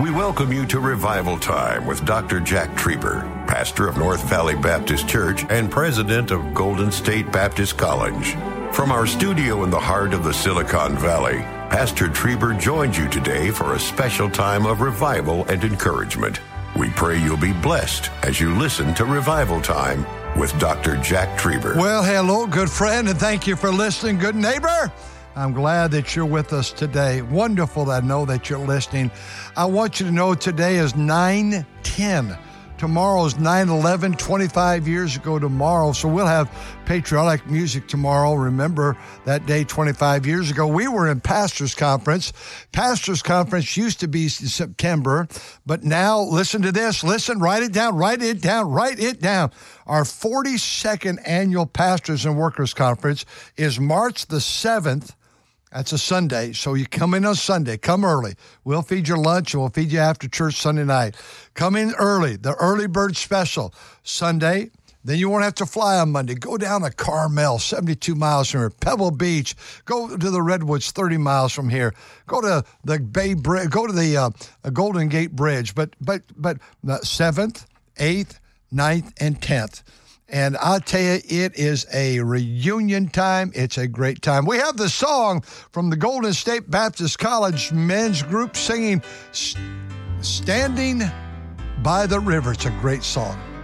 We welcome you to Revival Time with Dr. Jack Trieber, pastor of North Valley Baptist Church and president of Golden State Baptist College. From our studio in the heart of the Silicon Valley, Pastor Trieber joins you today for a special time of revival and encouragement. We pray you'll be blessed as you listen to Revival Time with Dr. Jack Trieber. Well, hello, good friend, and thank you for listening, good neighbor. I'm glad that you're with us today. Wonderful that I know that you're listening. I want you to know today is 9/10. Tomorrow is 9/11, 25 years ago tomorrow. So we'll have patriotic music tomorrow. Remember that day 25 years ago. We were in Pastors Conference. Pastors Conference used to be in September, but now listen to this. Listen, write it down, write it down, write it down. Our 42nd annual Pastors and Workers Conference is March the 7th. That's a Sunday, so you come in on Sunday. Come early. We'll feed you lunch, and we'll feed you after church Sunday night. Come in early, the early bird special. Sunday, then you won't have to fly on Monday. Go down to Carmel, 72 miles from here. Pebble Beach. Go to the Redwoods, 30 miles from here. Go to the Bay Bridge. Go to the Golden Gate Bridge. But the 7th, 8th, 9th, and 10th. And I'll tell you, it is a reunion time. It's a great time. We have the song from the Golden State Baptist College men's group singing Standing by the River. It's a great song.